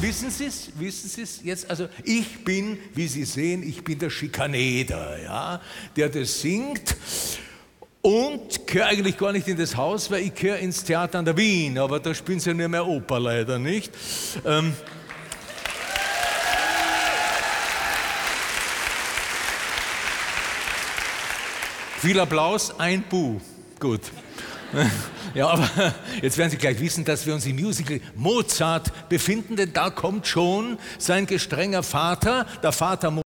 wissen Sie es jetzt? Also ich bin, wie Sie sehen, ich bin der Schikaneder, ja, der das singt. Und gehöre eigentlich gar nicht in das Haus, weil ich gehöre ins Theater an der Wien, aber da spielen sie ja nur mehr Oper leider, nicht? Viel Applaus, ein Buh. Gut. Ja, aber jetzt werden Sie gleich wissen, dass wir uns im Musical Mozart befinden, denn da kommt schon sein gestrenger Vater, der Vater